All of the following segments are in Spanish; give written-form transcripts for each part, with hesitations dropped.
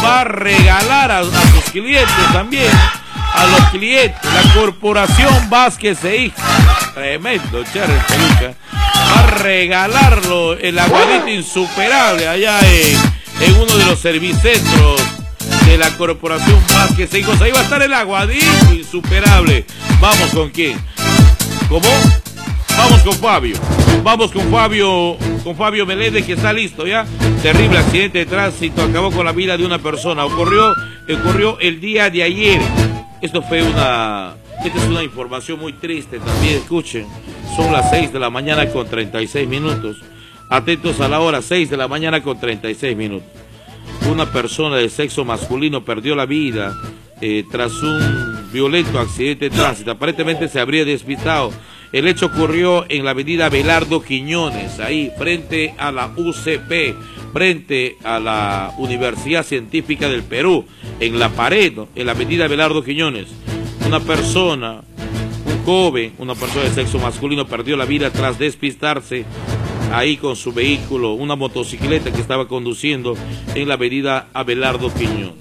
va a regalar a sus clientes también, a los clientes, la Corporación Vázquez e Hijos, tremendo Charles Peluca, va a regalarlo el aguadito insuperable allá en uno de los servicentros de la Corporación Vázquez e Hijos. Ahí va a estar el aguadito insuperable. ¿Vamos con quién? ¿Cómo? Vamos con Fabio. Vamos con Fabio Meléndez, que está listo ya. Terrible accidente de tránsito, acabó con la vida de una persona. Ocurrió el día de ayer. Esta es una información muy triste también, escuchen. Son las 6 de la mañana con 36 minutos. Atentos a la hora, 6 de la mañana con 36 minutos. Una persona de sexo masculino perdió la vida tras un violento accidente de tránsito. Aparentemente se habría despistado. El hecho ocurrió en la avenida Abelardo Quiñones, ahí frente a la UCP, frente a la Universidad Científica del Perú, en La Pared, en la avenida Abelardo Quiñones. Una persona, un joven, una persona de sexo masculino perdió la vida tras despistarse ahí con su vehículo, una motocicleta que estaba conduciendo en la avenida Abelardo Quiñones.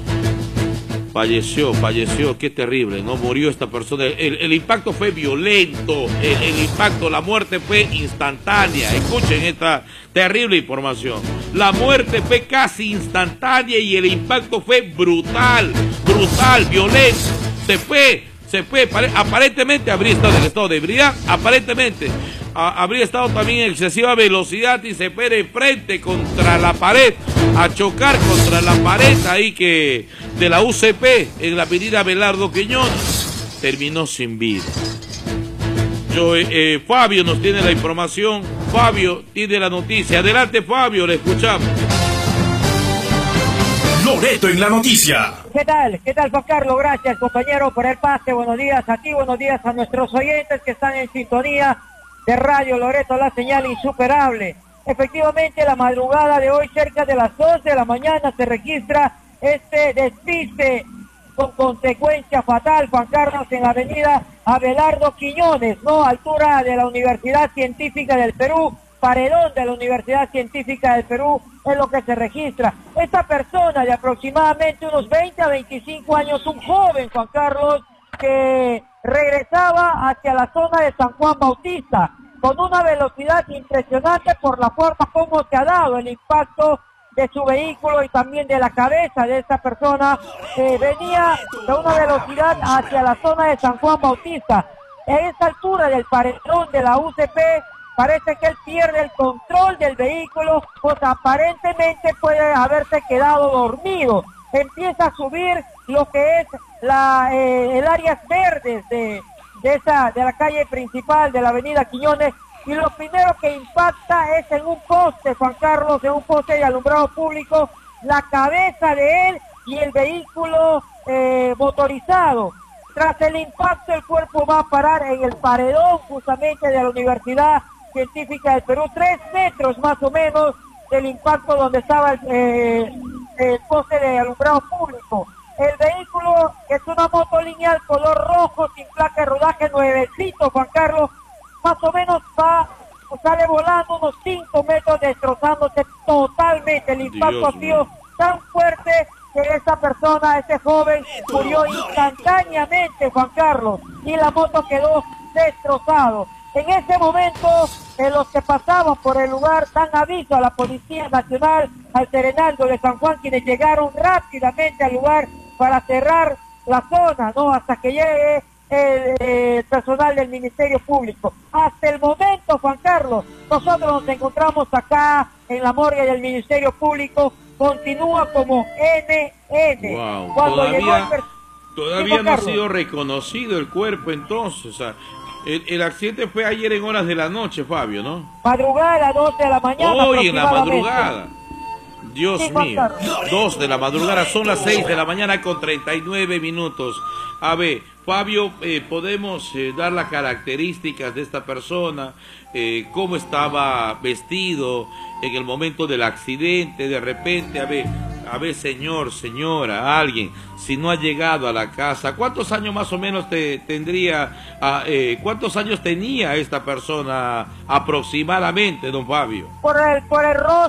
Falleció, qué terrible, ¿no? Murió esta persona. El impacto fue violento, el impacto, la muerte fue instantánea. Escuchen esta terrible información. La muerte fue casi instantánea y el impacto fue brutal, violento. Se fue, aparentemente habría estado en estado de ebriedad, aparentemente habría estado también en excesiva velocidad y se fue de frente contra la pared, a chocar contra la pared ahí que de la UCP en la avenida Abelardo Quiñones. Terminó sin vida. Fabio nos tiene la información, Fabio tiene la noticia. Adelante, Fabio, le escuchamos. Loreto en la noticia. ¿Qué tal, Juan Carlos? Gracias, compañero, por el pase. Buenos días a ti, buenos días a nuestros oyentes que están en sintonía de Radio Loreto, la señal insuperable. Efectivamente, la madrugada de hoy, cerca de las 2 de la mañana, se registra este despiste con consecuencia fatal, Juan Carlos, en la avenida Abelardo Quiñones, ¿no? Altura de la Universidad Científica del Perú, paredón de la Universidad Científica del Perú, es lo que se registra. Esta persona de aproximadamente unos 20 a 25 años, un joven, Juan Carlos, que regresaba hacia la zona de San Juan Bautista, con una velocidad impresionante por la forma como se ha dado el impacto de su vehículo y también de la cabeza de esta persona, que venía de una velocidad hacia la zona de San Juan Bautista. En esta altura del paredón de la UCP, parece que él pierde el control del vehículo, pues aparentemente puede haberse quedado dormido. Empieza a subir lo que es el áreas verdes de la calle principal de la avenida Quiñones, y lo primero que impacta es en un poste, Juan Carlos, en un poste de alumbrado público, la cabeza de él y el vehículo motorizado. Tras el impacto, el cuerpo va a parar en el paredón justamente de la Universidad Científica del Perú, 3 metros más o menos del impacto donde estaba el poste de alumbrado público. El vehículo es una moto lineal color rojo sin placa de rodaje, nuevecito, Juan Carlos, más o menos sale volando unos 5 metros, destrozándose totalmente. El impacto ha sido tan fuerte que esta persona, este joven, murió instantáneamente, Juan Carlos, y la moto quedó destrozado. En ese momento, los que pasaban por el lugar dan aviso a la Policía Nacional, al Serenazgo de San Juan, quienes llegaron rápidamente al lugar para cerrar la zona, ¿no? Hasta que llegue el personal del Ministerio Público. Hasta el momento, Juan Carlos, nosotros nos encontramos acá en la morgue del Ministerio Público, continúa como NN. Wow. Cuando Todavía no ha sido reconocido el cuerpo, entonces, o sea, el accidente fue ayer en horas de la noche, Fabio, ¿no? Madrugada a las 2 de la mañana. Hoy en la madrugada. Dios mío, 2 de la madrugada, son las 6 de la mañana con 39 minutos. A ver, Fabio, podemos dar las características de esta persona, cómo estaba vestido en el momento del accidente, de repente, a ver, señor, señora, alguien, si no ha llegado a la casa, ¿cuántos años más o menos cuántos años tenía esta persona aproximadamente, don Fabio? Por el rostro